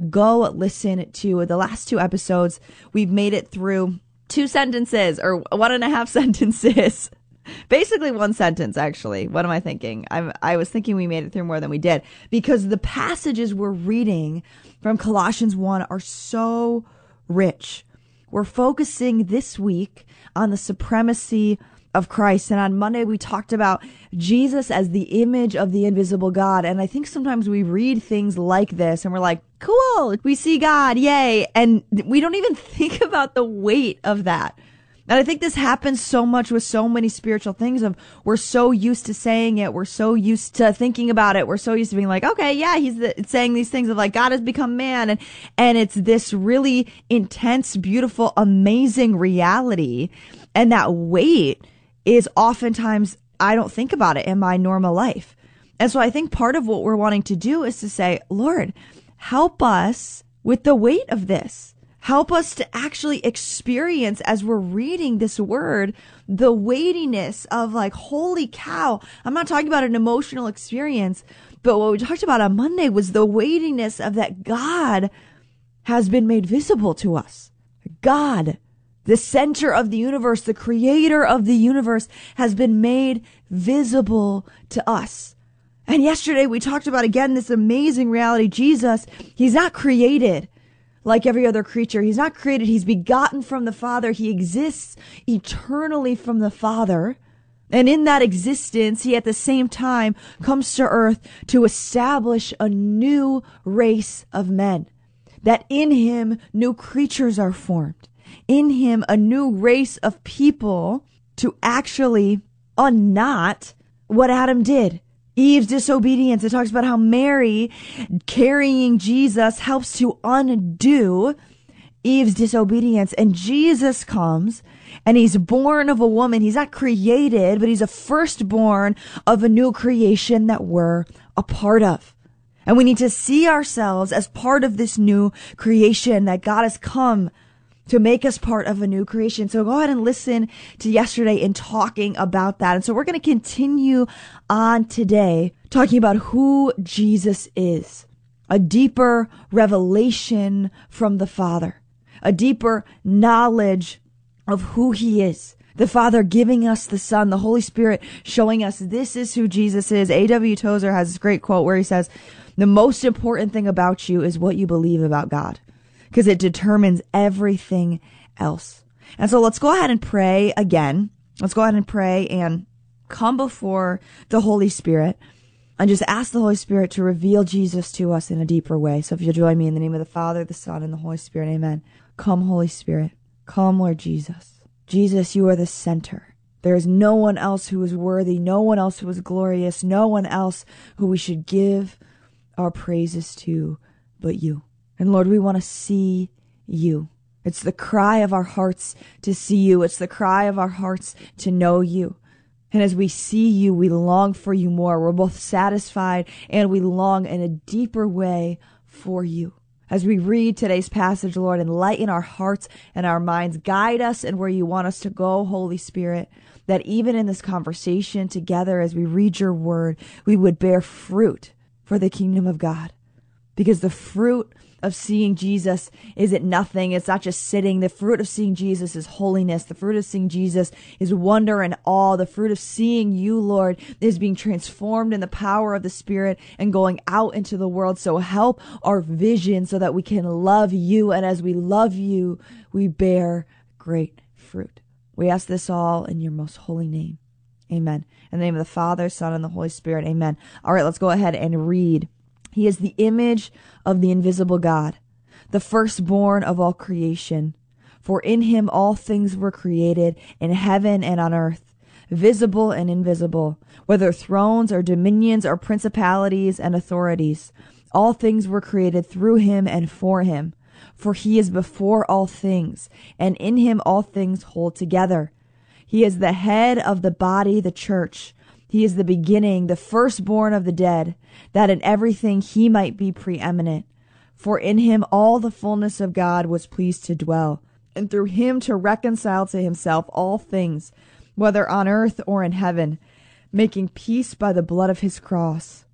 go listen to the last two episodes. We've made it through 2 sentences or 1.5 sentences. Basically 1 sentence, actually. What am I thinking? I was thinking we made it through more than we did, because the passages we're reading from Colossians 1 are so rich. We're focusing this week on the supremacy of Christ. And on Monday, we talked about Jesus as the image of the invisible God. And I think sometimes we read things like this and we're like, cool, we see God, yay. And we don't even think about the weight of that. And I think this happens so much with so many spiritual things of we're so used to saying it. We're so used to thinking about it. We're so used to being like, okay, yeah, it's saying these things of like God has become man. And it's this really intense, beautiful, amazing reality. And that weight is oftentimes, I don't think about it in my normal life. And so I think part of what we're wanting to do is to say, Lord, help us with the weight of this. Help us to actually experience, as we're reading this word, the weightiness of like, holy cow. I'm not talking about an emotional experience, but what we talked about on Monday was the weightiness of that God has been made visible to us. God, the center of the universe, the creator of the universe, has been made visible to us. And yesterday we talked about, again, this amazing reality. Jesus, he's not created like every other creature. He's not created. He's begotten from the Father. He exists eternally from the Father. And in that existence, he at the same time comes to earth to establish a new race of men. That in him, new creatures are formed. In him, a new race of people to actually unknot what Adam did. Eve's disobedience. It talks about how Mary carrying Jesus helps to undo Eve's disobedience. And Jesus comes and he's born of a woman. He's not created, but he's a firstborn of a new creation that we're a part of. And we need to see ourselves as part of this new creation that God has come to make us part of a new creation. So go ahead and listen to yesterday in talking about that. And so we're going to continue on today talking about who Jesus is. A deeper revelation from the Father. A deeper knowledge of who he is. The Father giving us the Son, the Holy Spirit showing us this is who Jesus is. A.W. Tozer has this great quote where he says, the most important thing about you is what you believe about God, because it determines everything else. And so let's go ahead and pray again. Let's go ahead and pray and come before the Holy Spirit and just ask the Holy Spirit to reveal Jesus to us in a deeper way. So if you'll join me in the name of the Father, the Son, and the Holy Spirit, amen. Come, Holy Spirit. Come, Lord Jesus. Jesus, you are the center. There is no one else who is worthy, no one else who is glorious, no one else who we should give our praises to but you. And Lord, we want to see you. It's the cry of our hearts to see you. It's the cry of our hearts to know you. And as we see you, we long for you more. We're both satisfied and we long in a deeper way for you. As we read today's passage, Lord, enlighten our hearts and our minds. Guide us in where you want us to go, Holy Spirit, that even in this conversation together, as we read your word, we would bear fruit for the kingdom of God. Because the fruit of seeing Jesus isn't nothing. It's not just sitting. The fruit of seeing Jesus is holiness. The fruit of seeing Jesus is wonder and awe. The fruit of seeing you, Lord, is being transformed in the power of the Spirit and going out into the world. So help our vision so that we can love you. And as we love you, we bear great fruit. We ask this all in your most holy name. Amen. In the name of the Father, Son, and the Holy Spirit. Amen. All right, let's go ahead and read. He is the image of the invisible God, the firstborn of all creation. For in him all things were created, in heaven and on earth, visible and invisible, whether thrones or dominions or principalities and authorities. All things were created through him and for him. For he is before all things, and in him all things hold together. He is the head of the body, the church. He is the beginning, the firstborn of the dead, that in everything he might be preeminent. For in him all the fullness of God was pleased to dwell, and through him to reconcile to himself all things, whether on earth or in heaven, making peace by the blood of his cross.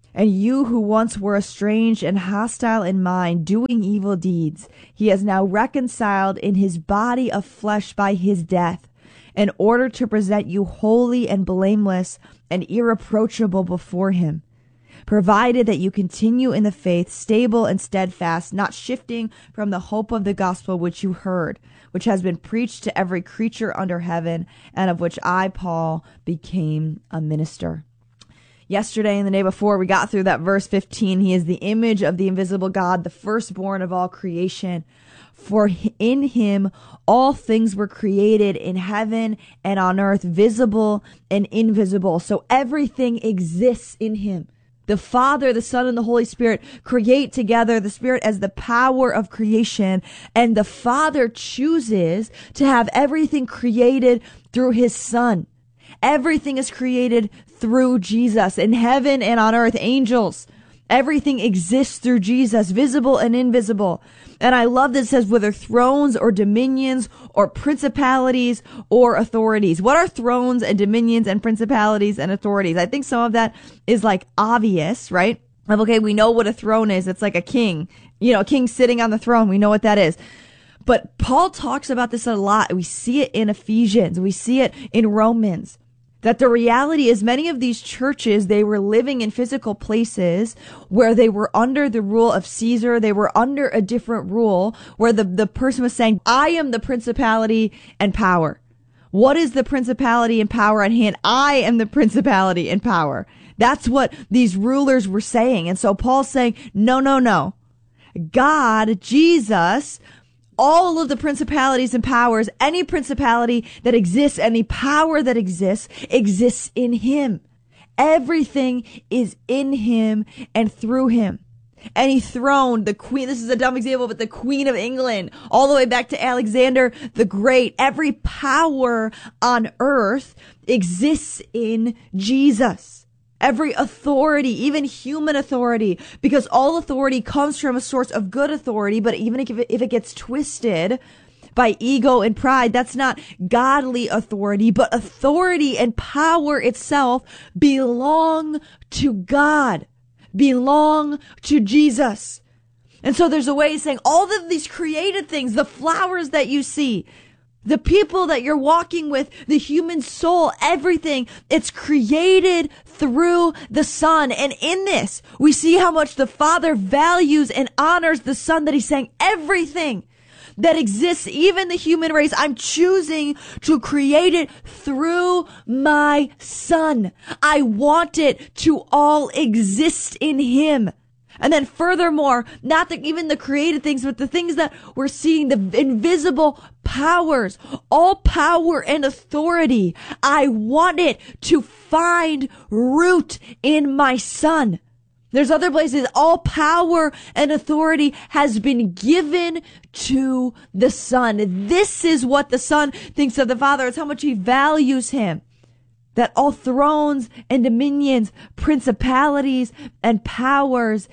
And you who once were estranged and hostile in mind, doing evil deeds, he has now reconciled in his body of flesh by his death, in order to present you holy and blameless and irreproachable before him, provided that you continue in the faith, stable and steadfast, not shifting from the hope of the gospel which you heard, which has been preached to every creature under heaven, and of which I, Paul, became a minister. Yesterday and the day before, we got through that verse 15. He is the image of the invisible God, the firstborn of all creation. For in him all things were created in heaven and on earth, visible and invisible. So everything exists in him. The Father, the Son, and the Holy Spirit create together, the Spirit as the power of creation. And the Father chooses to have everything created through his Son. Everything is created through Jesus in heaven and on earth, angels. Everything exists through Jesus, visible and invisible. And I love that it says whether thrones or dominions or principalities or authorities. What are thrones and dominions and principalities and authorities? I think some of that is like obvious, right? Okay, we know what a throne is. It's like a king, a king sitting on the throne. We know what that is. But Paul talks about this a lot. We see it in Ephesians. We see it in Romans. That the reality is many of these churches, they were living in physical places where they were under the rule of Caesar. They were under a different rule where the person was saying, I am the principality and power. What is the principality and power at hand? I am the principality and power. That's what these rulers were saying. And so Paul's saying, no. God, Jesus, all of the principalities and powers, any principality that exists, any power that exists in him. Everything is in him and through him. And he throned the queen. This is a dumb example, but the Queen of England, all the way back to Alexander the Great. Every power on earth exists in Jesus. Every authority, even human authority, because all authority comes from a source of good authority, but even if it gets twisted by ego and pride, that's not godly authority, but authority and power itself belong to God, belong to Jesus. And so there's a way of saying all of these created things, the flowers that you see, the people that you're walking with, the human soul, everything, it's created through the Son. And in this, we see how much the Father values and honors the Son, that he's saying everything that exists, even the human race, I'm choosing to create it through my Son. I want it to all exist in him. And then furthermore, not even the created things, but the things that we're seeing, the invisible powers, all power and authority. I want it to find root in my Son. There's other places, all power and authority has been given to the Son. This is what the Son thinks of the Father. It's how much he values him. That all thrones and dominions, principalities and powers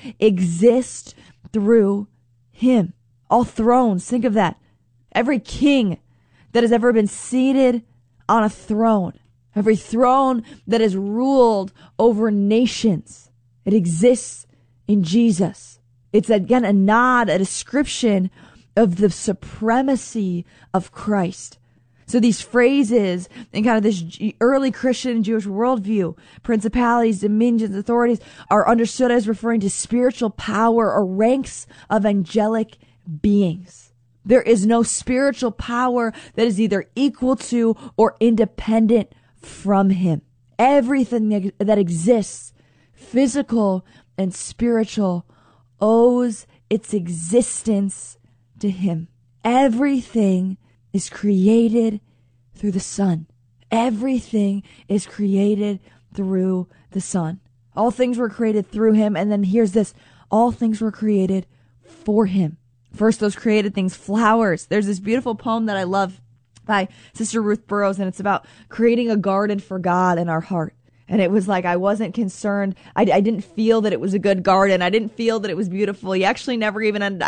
exist through him. All thrones, think of that. Every king that has ever been seated on a throne, every throne that has ruled over nations, it exists in Jesus. It's again a nod, a description of the supremacy of Christ. So these phrases in kind of this early Christian Jewish worldview, principalities, dominions, authorities, are understood as referring to spiritual power or ranks of angelic beings. There is no spiritual power that is either equal to or independent from him. Everything that exists, physical and spiritual, owes its existence to him. Everything is created through the Son. Everything is created through the Son. All things were created through him. And then here's this. All things were created for him. First, those created things, flowers. There's this beautiful poem that I love by Sister Ruth Burroughs, and it's about creating a garden for God in our heart. And it was like, I wasn't concerned. I didn't feel that it was a good garden. I didn't feel that it was beautiful. You actually never even ended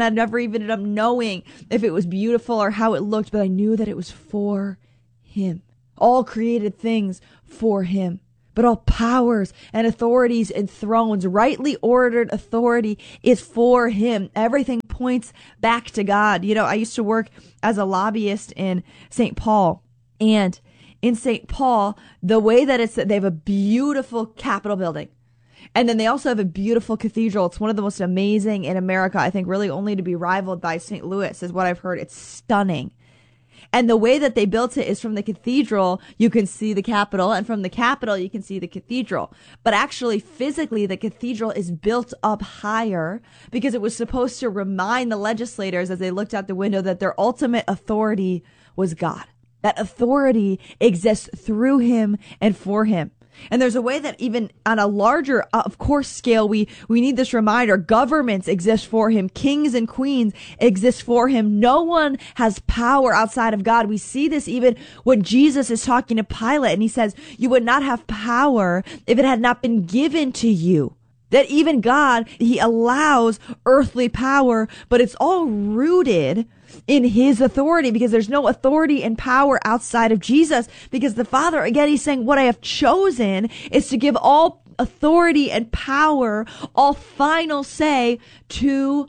up knowing if it was beautiful or how it looked, but I knew that it was for him. All created things for him. But all powers and authorities and thrones, rightly ordered authority is for him. Everything points back to God. You know, I used to work as a lobbyist in St. Paul. And in St. Paul, the way that they have a beautiful Capitol building. And then they also have a beautiful cathedral. It's one of the most amazing in America. I think really only to be rivaled by St. Louis is what I've heard. It's stunning. And the way that they built it is from the cathedral, you can see the Capitol, and from the Capitol, you can see the cathedral. But actually, physically, the cathedral is built up higher because it was supposed to remind the legislators as they looked out the window that their ultimate authority was God. That authority exists through him and for him. And there's a way that even on a larger, of course, scale, we need this reminder. Governments exist for him. Kings and queens exist for him. No one has power outside of God. We see this even when Jesus is talking to Pilate and he says, you would not have power if it had not been given to you. That even God, he allows earthly power, but it's all rooted in his authority because there's no authority and power outside of Jesus because the Father, again, he's saying what I have chosen is to give all authority and power, all final say to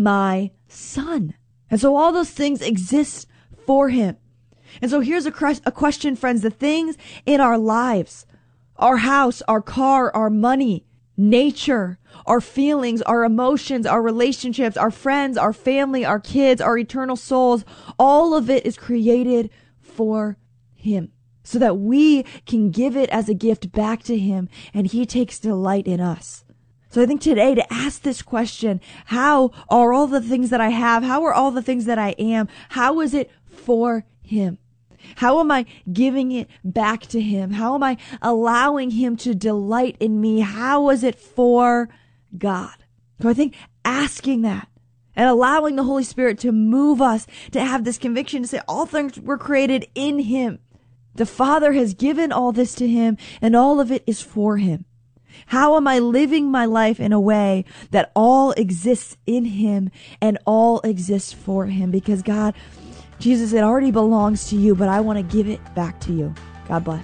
my Son. And so all those things exist for him. And so here's a question, friends. The things in our lives, our house, our car, our money, nature, our feelings, our emotions, our relationships, our friends, our family, our kids, our eternal souls, all of it is created for him so that we can give it as a gift back to him and he takes delight in us. So I think today to ask this question, how are all the things that I have? How are all the things that I am? How is it for him? How am I giving it back to him? How am I allowing him to delight in me? How is it for God? So I think asking that and allowing the Holy Spirit to move us to have this conviction to say all things were created in him. The Father has given all this to him and all of it is for him. How am I living my life in a way that all exists in him and all exists for him? Because God, Jesus, it already belongs to you, but I want to give it back to you. God bless.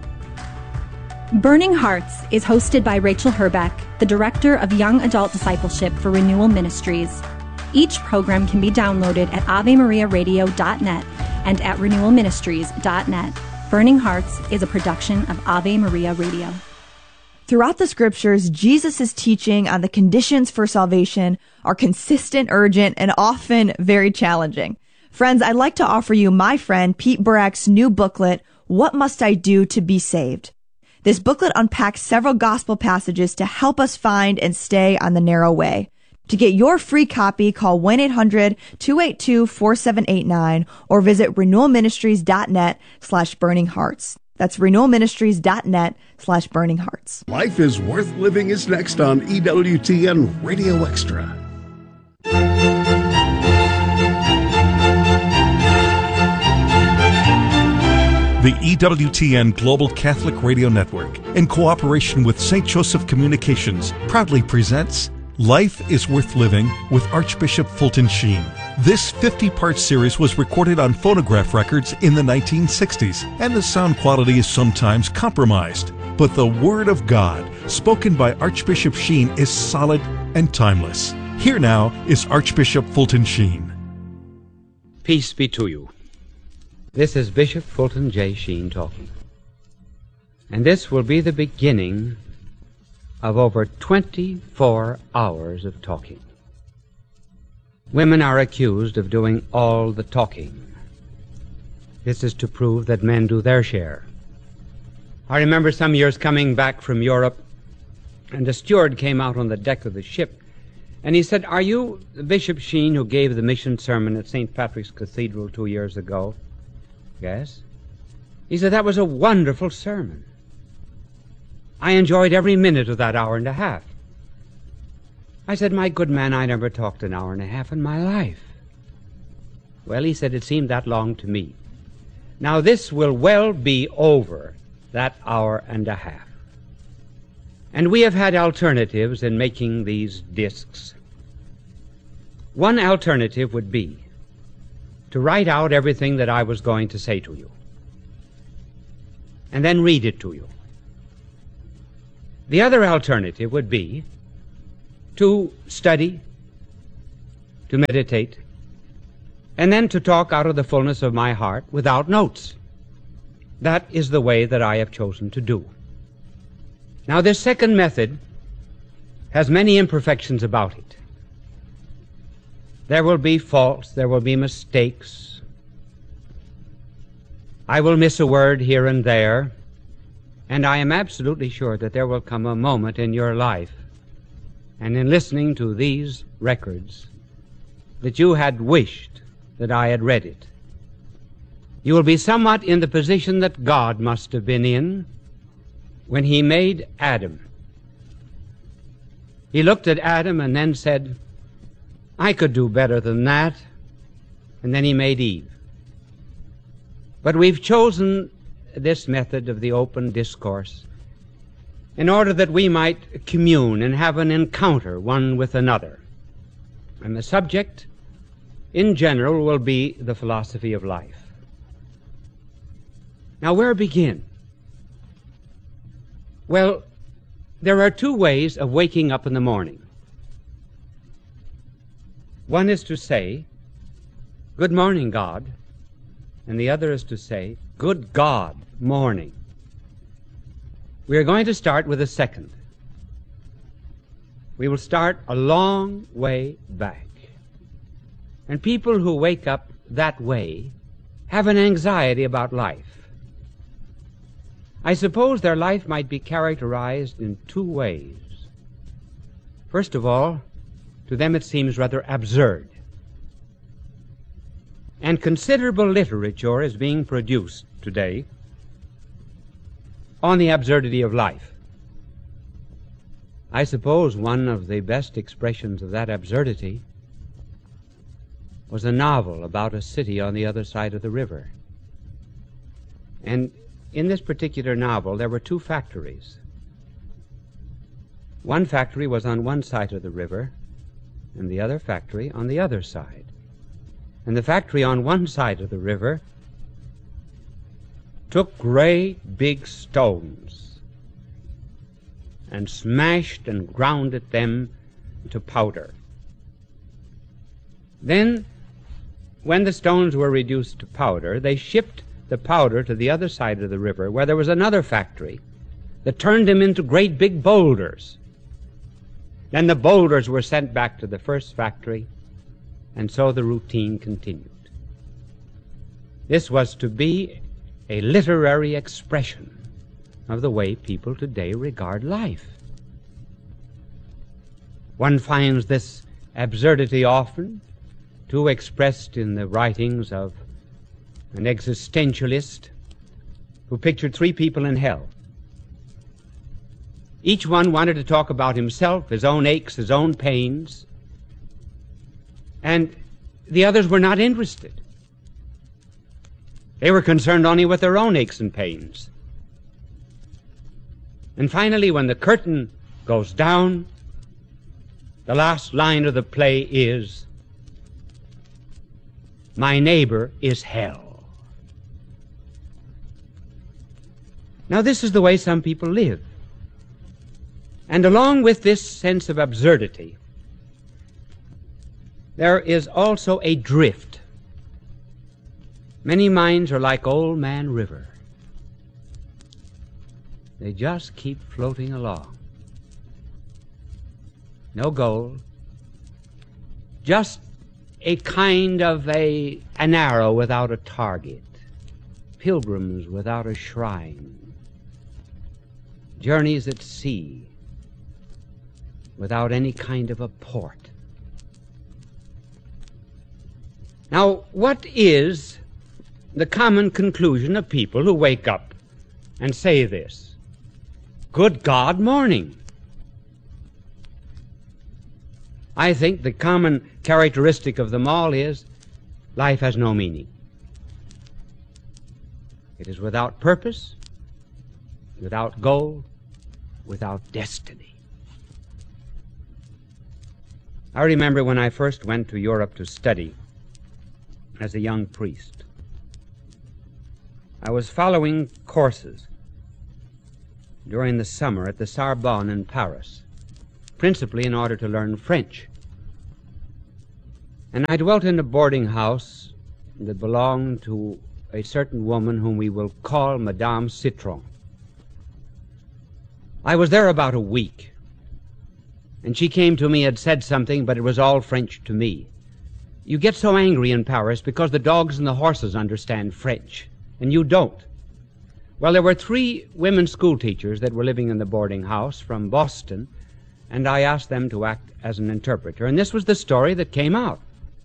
Burning Hearts is hosted by Rachel Herbeck, the Director of Young Adult Discipleship for Renewal Ministries. Each program can be downloaded at AveMariaRadio.net and at RenewalMinistries.net. Burning Hearts is a production of Ave Maria Radio. Throughout the scriptures, Jesus' teaching on the conditions for salvation are consistent, urgent, and often very challenging. Friends, I'd like to offer you my friend Pete Burack's new booklet, What Must I Do to Be Saved? This booklet unpacks several gospel passages to help us find and stay on the narrow way. To get your free copy, call 1-800-282-4789 or visit renewalministries.net/burninghearts. That's renewalministries.net/burninghearts. Life is Worth Living is next on EWTN Radio Extra. The EWTN Global Catholic Radio Network, in cooperation with St. Joseph Communications, proudly presents Life is Worth Living with Archbishop Fulton Sheen. This 50-part series was recorded on phonograph records in the 1960s, and the sound quality is sometimes compromised. But the Word of God, spoken by Archbishop Sheen, is solid and timeless. Here now is Archbishop Fulton Sheen. Peace be to you. This is Bishop Fulton J. Sheen talking. And this will be the beginning of over 24 hours of talking. Women are accused of doing all the talking. This is to prove that men do their share. I remember some years coming back from Europe, and a steward came out on the deck of the ship, and he said, "Are you Bishop Sheen who gave the mission sermon at St. Patrick's Cathedral 2 years ago?" "Yes." He said, "That was a wonderful sermon. I enjoyed every minute of that hour and a half." I said, "My good man, I never talked an hour and a half in my life." "Well," he said, "it seemed that long to me." Now this will well be over that hour and a half. And we have had alternatives in making these discs. One alternative would be to write out everything that I was going to say to you, and then read it to you. The other alternative would be to study, to meditate, and then to talk out of the fullness of my heart without notes. That is the way that I have chosen to do. Now, this second method has many imperfections about it. There will be faults, there will be mistakes. I will miss a word here and there, and I am absolutely sure that there will come a moment in your life and in listening to these records that you had wished that I had read it. You will be somewhat in the position that God must have been in when He made Adam. He looked at Adam and then said, I could do better than that. And then He made Eve. But we've chosen this method of the open discourse in order that we might commune and have an encounter one with another. And the subject, in general, will be the philosophy of life. Now, where begin? Well, there are two ways of waking up in the morning. One is to say, Good morning, God, and the other is to say, Good God, morning. We are going to start with the second. We will start a long way back. And people who wake up that way have an anxiety about life. I suppose their life might be characterized in two ways. First of all, to them it seems rather absurd. And considerable literature is being produced today on the absurdity of life. I suppose one of the best expressions of that absurdity was a novel about a city on the other side of the river. And in this particular novel, there were two factories. One factory was on one side of the river, and the other factory on the other side. And the factory on one side of the river took great big stones and smashed and grounded them to powder. Then, when the stones were reduced to powder, they shipped the powder to the other side of the river, where there was another factory that turned them into great big boulders. Then the boulders were sent back to the first factory, and so the routine continued. This was to be a literary expression of the way people today regard life. One finds this absurdity often too expressed in the writings of an existentialist who pictured three people in hell. Each one wanted to talk about himself, his own aches, his own pains, and the others were not interested. They were concerned only with their own aches and pains. And finally, when the curtain goes down, the last line of the play is, My neighbor is hell. Now, this is the way some people live. And along with this sense of absurdity, there is also a drift. Many minds are like Old Man River. They just keep floating along. No goal. Just a kind of an arrow without a target. Pilgrims without a shrine. Journeys at sea without any kind of a port. Now, what is the common conclusion of people who wake up and say this? Good God, morning. I think the common characteristic of them all is life has no meaning. It is without purpose, without goal, without destiny. I remember when I first went to Europe to study as a young priest. I was following courses during the summer at the Sorbonne in Paris, principally in order to learn French. And I dwelt in a boarding house that belonged to a certain woman whom we will call Madame Citron. I was there about a week, and she came to me, had said something, but it was all French to me. You get so angry in Paris because the dogs and the horses understand French, and you don't. Well, there were 3 women school teachers that were living in the boarding house from Boston, and I asked them to act as an interpreter, and this was the story that came out.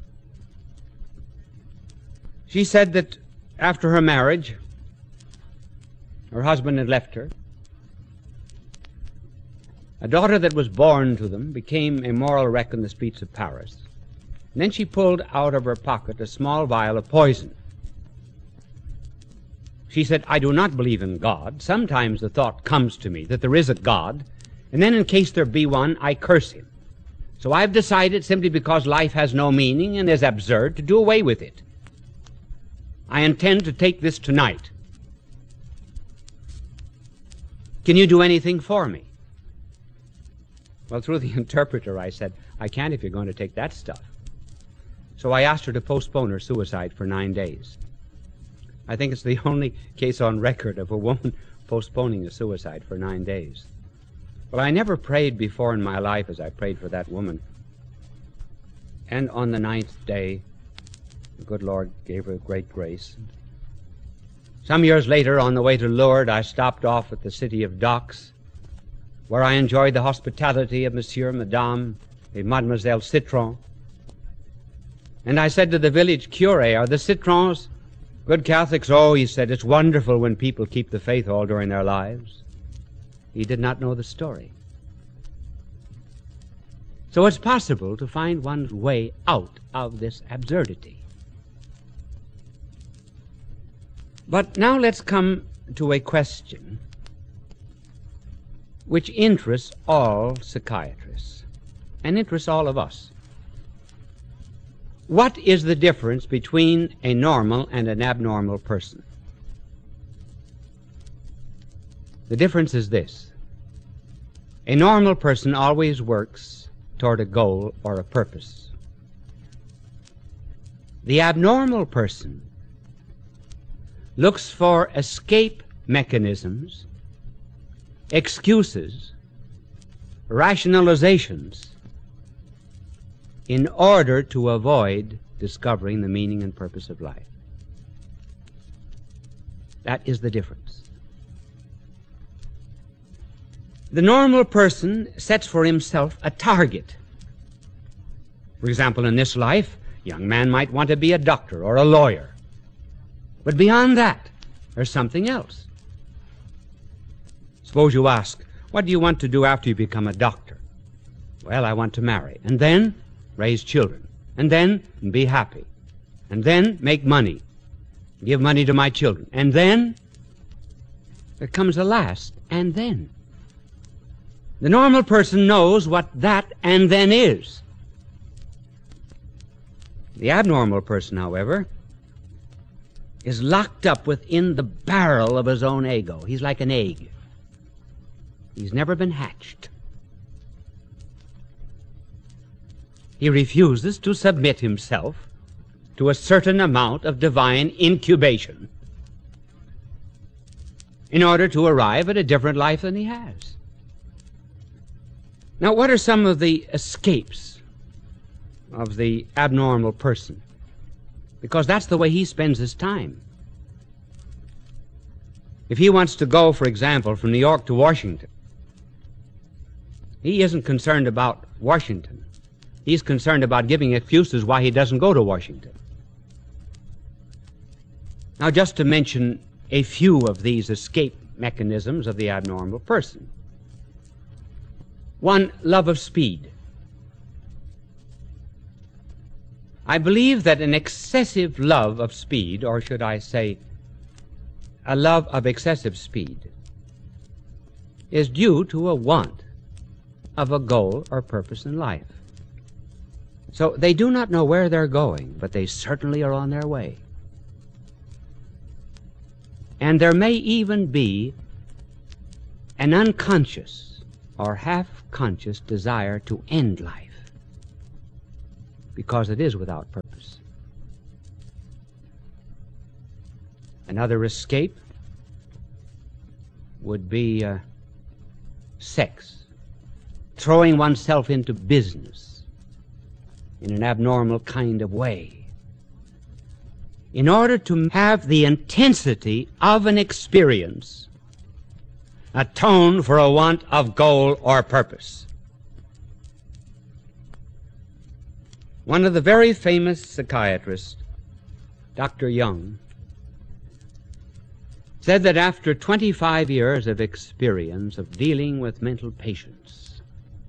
She said that after her marriage, her husband had left her. A daughter that was born to them became a moral wreck in the streets of Paris. And then she pulled out of her pocket a small vial of poison. She said, I do not believe in God. Sometimes the thought comes to me that there is a God, and then in case there be one, I curse him. So I've decided, simply because life has no meaning and is absurd, to do away with it. I intend to take this tonight. Can you do anything for me? Well, through the interpreter, I said, I can't if you're going to take that stuff. So I asked her to postpone her suicide for 9 days. I think it's the only case on record of a woman postponing a suicide for 9 days. Well, I never prayed before in my life as I prayed for that woman. And on the 9th day, the good Lord gave her great grace. Some years later, on the way to Lourdes, I stopped off at the city of Docks, where I enjoyed the hospitality of Monsieur, Madame, and Mademoiselle Citron. And I said to the village curé, are the Citrons good Catholics? Oh, he said, it's wonderful when people keep the faith all during their lives. He did not know the story. So it's possible to find one's way out of this absurdity. But now let's come to a question which interests all psychiatrists and interests all of us. What is the difference between a normal and an abnormal person? The difference is this. A normal person always works toward a goal or a purpose. The abnormal person looks for escape mechanisms, excuses, rationalizations, in order to avoid discovering the meaning and purpose of life. That is the difference. The normal person sets for himself a target. For example, in this life, a young man might want to be a doctor or a lawyer. But beyond that, there's something else. Suppose you ask, what do you want to do after you become a doctor? Well, I want to marry, and then raise children, and then be happy, and then make money, give money to my children, and then there comes a last, and then. The normal person knows what that and then is. The abnormal person, however, is locked up within the barrel of his own ego. He's like an egg. He's never been hatched. He refuses to submit himself to a certain amount of divine incubation in order to arrive at a different life than he has. Now, what are some of the escapes of the abnormal person? Because that's the way he spends his time. If he wants to go, for example, from New York to Washington, he isn't concerned about Washington. He's concerned about giving excuses why he doesn't go to Washington. Now, just to mention a few of these escape mechanisms of the abnormal person. One, love of speed. I believe that an excessive love of speed, or should I say, a love of excessive speed, is due to a want of a goal or purpose in life. So they do not know where they're going, but they certainly are on their way. And there may even be an unconscious or half-conscious desire to end life, because it is without purpose. Another escape would be sex, throwing oneself into business in an abnormal kind of way, in order to have the intensity of an experience atone for a want of goal or purpose. One of the very famous psychiatrists, Dr. Jung, said that after 25 years of experience of dealing with mental patients,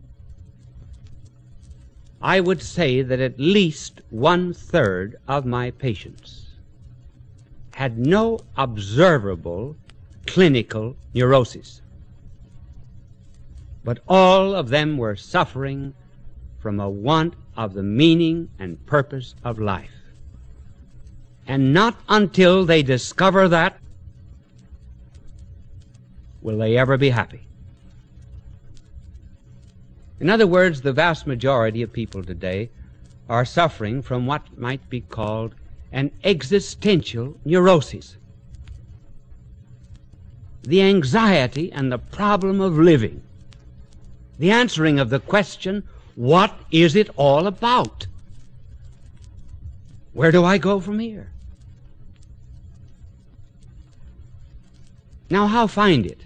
I would say that at least 1/3 of my patients had no observable clinical neuroses, but all of them were suffering from a want of the meaning and purpose of life. And not until they discover that will they ever be happy. In other words, the vast majority of people today are suffering from what might be called an existential neurosis. The anxiety and the problem of living. The answering of the question, what is it all about? Where do I go from here? Now, how find it?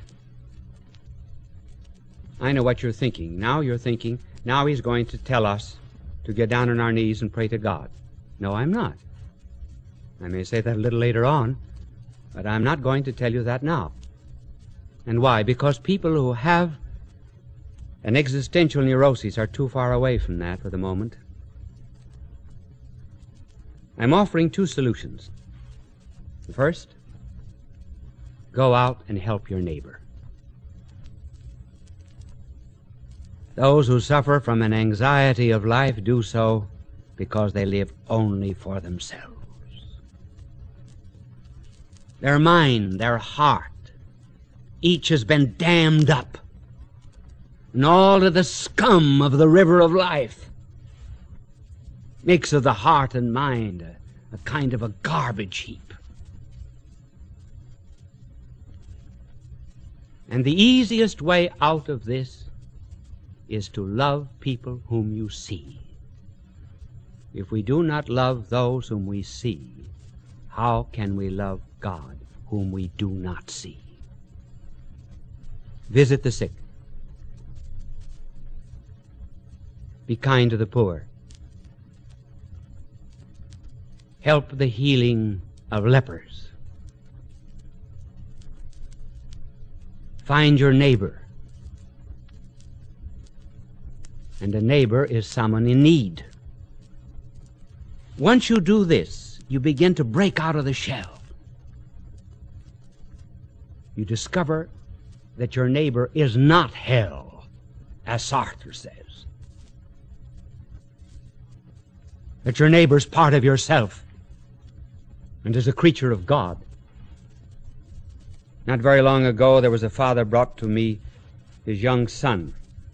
I know what you're thinking. Now you're thinking, now he's going to tell us to get down on our knees and pray to God. No, I'm not. I may say that a little later on, but I'm not going to tell you that now. And why? Because people who have an existential neurosis are too far away from that for the moment. I'm offering two solutions. The first, go out and help your neighbor. Those who suffer from an anxiety of life do so because they live only for themselves. Their mind, their heart, each has been dammed up, and all of the scum of the river of life makes of the heart and mind a kind of a garbage heap. And the easiest way out of this is to love people whom you see. If we do not love those whom we see, how can we love God whom we do not see? Visit the sick. Be kind to the poor. Help the healing of lepers. Find your neighbor. And a neighbor is someone in need. Once you do this, you begin to break out of the shell. You discover that your neighbor is not hell, as Sartre says. That your neighbor is part of yourself and is a creature of God. Not very long ago, there was a father brought to me his young son,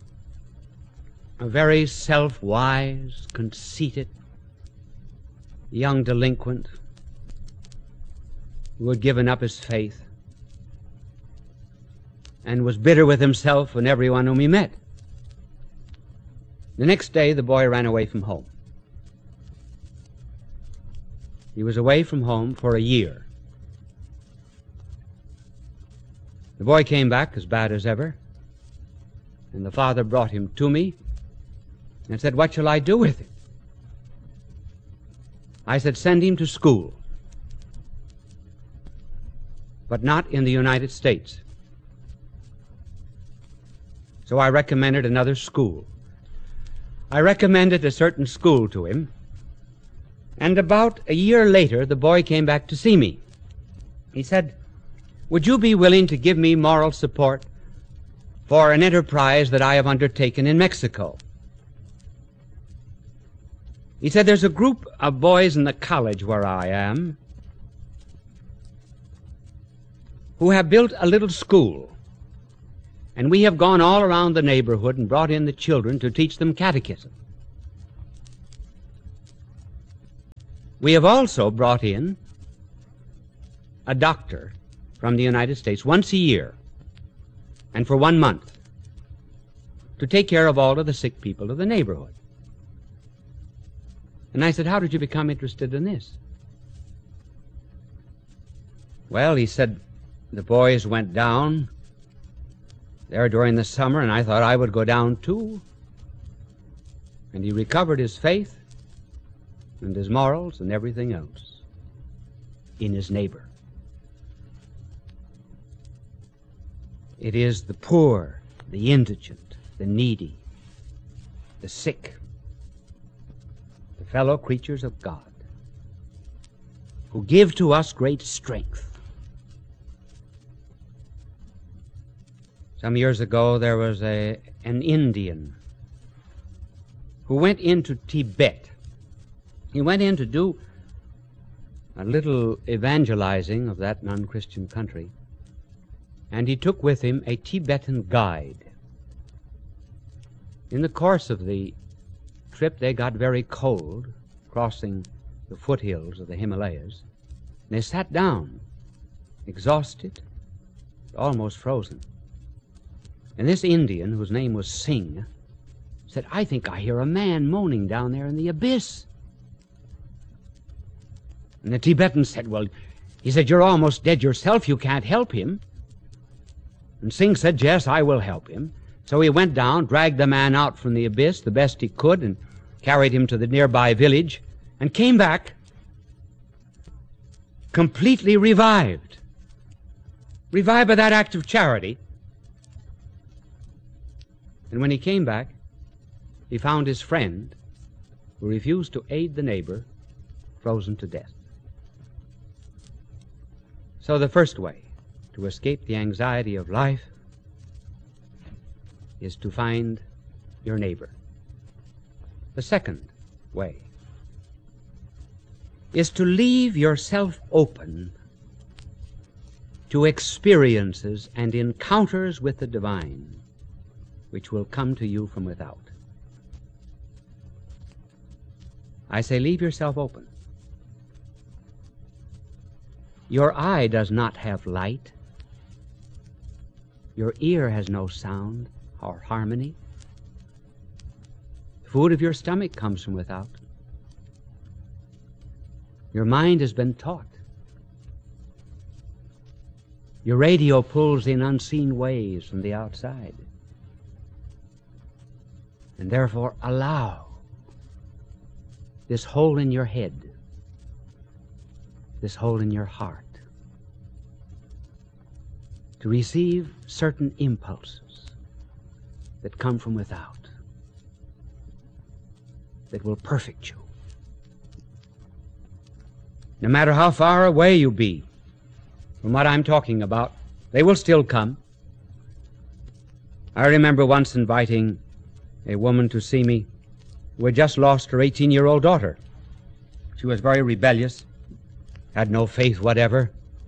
a very self-wise, conceited, young delinquent who had given up his faith and was bitter with himself and everyone whom he met. The next day, the boy ran away from home. He was away from home for a year. The boy came back as bad as ever, and the father brought him to me and said, "What shall I do with him?" I said, "Send him to school, but not in the United States." So I recommended another school. I recommended a certain school to him, and about a year later, the boy came back to see me. He said, "Would you be willing to give me moral support for an enterprise that I have undertaken in Mexico?" He said, "There's a group of boys in the college where I am who have built a little school, And we have gone all around the neighborhood and brought in the children to teach them catechism. We have also brought in a doctor from the United States once a year and for 1 month to take care of all of the sick people of the neighborhood. And I said, how did you become interested in this? Well, he said, the boys went down there during the summer, and I thought I would go down too. And he recovered his faith and his morals and everything else in his neighbor. It is the poor, the indigent, the needy, the sick, the fellow creatures of God, who give to us great strength. Some years ago there was an Indian who went into Tibet. He went in to do a little evangelizing of that non-Christian country, and he took with him a Tibetan guide. In the course of the trip they got very cold, crossing the foothills of the Himalayas. They sat down, exhausted, almost frozen. And this Indian, whose name was Singh, said, I think I hear a man moaning down there in the abyss. And the Tibetan said, well, he said, you're almost dead yourself, you can't help him. And Singh said, yes, I will help him. So he went down, dragged the man out from the abyss the best he could, and carried him to the nearby village, and came back completely revived. Revived by that act of charity. And when he came back, he found his friend, who refused to aid the neighbor, frozen to death. So the first way to escape the anxiety of life is to find your neighbor. The second way is to leave yourself open to experiences and encounters with the divine, which will come to you from without. I say, leave yourself open. Your eye does not have light. Your ear has no sound or harmony. The food of your stomach comes from without. Your mind has been taught. Your radio pulls in unseen waves from the outside. And therefore allow this hole in your head, this hole in your heart, to receive certain impulses that come from without, that will perfect you. No matter how far away you be from what I'm talking about, they will still come. I remember once inviting a woman to see me who had just lost her 18-year-old daughter. She was very rebellious, had no faith whatever.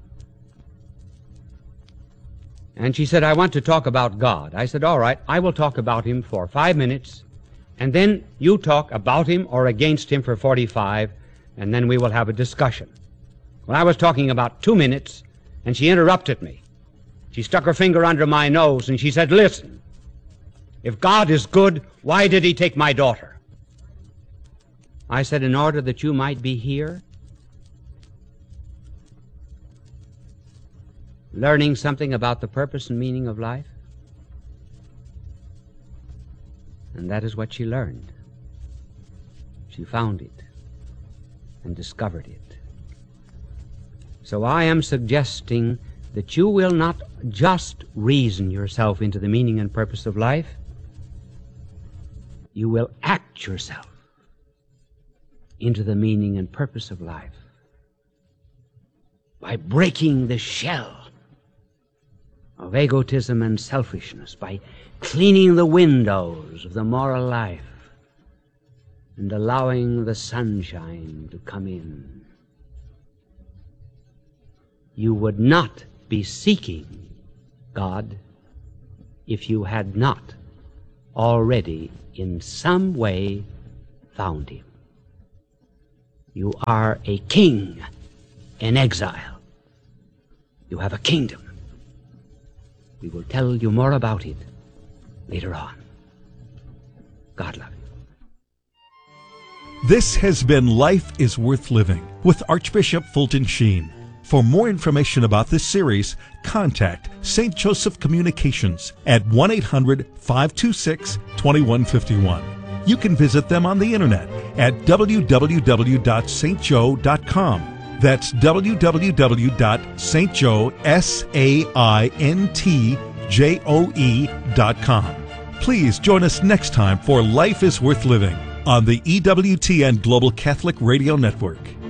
And she said, I want to talk about God. I said, all right, I will talk about him for 5 minutes, and then you talk about him or against him for 45, and then we will have a discussion. Well, I was talking about 2 minutes, and she interrupted me. She stuck her finger under my nose, and she said, listen, if God is good, why did he take my daughter? I said, in order that you might be here, learning something about the purpose and meaning of life. And that is what she learned. She found it and discovered it. So I am suggesting that you will not just reason yourself into the meaning and purpose of life. You will act yourself into the meaning and purpose of life by breaking the shell of egotism and selfishness, by cleaning the windows of the moral life and allowing the sunshine to come in. You would not be seeking God if you had not already in some way found him. You are a king in exile. You have a kingdom. We will tell you more about it later on. God love you. This has been Life is Worth Living with Archbishop Fulton Sheen. For more information about this series, contact St. Joseph Communications at 1-800-526-2151. You can visit them on the internet at www.stjoe.com. That's www.stjoe.com. Please join us next time for Life is Worth Living on the EWTN Global Catholic Radio Network.